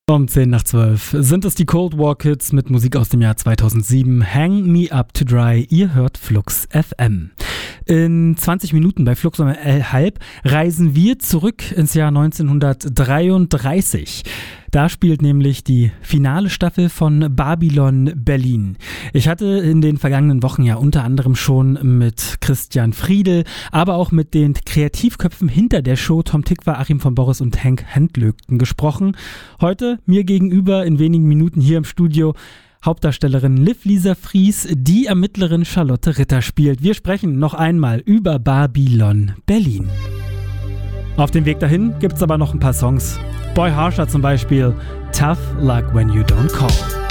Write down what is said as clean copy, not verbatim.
Um 10 nach 12 sind es die Cold War Kids mit Musik aus dem Jahr 2007. Hang Me Up to Dry. Ihr hört Flux FM. In 20 Minuten bei Flux um halb reisen wir zurück ins Jahr 1933. Da spielt nämlich die finale Staffel von Babylon Berlin. Ich hatte in den vergangenen Wochen ja unter anderem schon mit Christian Friedel, aber auch mit den Kreativköpfen hinter der Show, Tom Tikva, Achim von Boris und Henk Hendlögten, gesprochen. Heute mir gegenüber in wenigen Minuten hier im Studio Hauptdarstellerin Liv Lisa Fries, die Ermittlerin Charlotte Ritter spielt. Wir sprechen noch einmal über Babylon Berlin. Auf dem Weg dahin gibt's aber noch ein paar Songs. Boy Harsher zum Beispiel, Tough Luck When You Don't Call.